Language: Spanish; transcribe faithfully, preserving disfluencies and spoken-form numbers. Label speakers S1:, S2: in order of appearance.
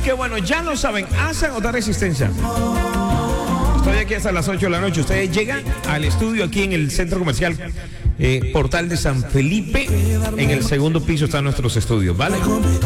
S1: que bueno, ya lo saben, hacen otra resistencia. Estoy aquí hasta las ocho de la noche. Ustedes llegan al estudio aquí en el centro comercial eh, Portal de San Felipe. En el segundo piso están nuestros estudios, ¿vale?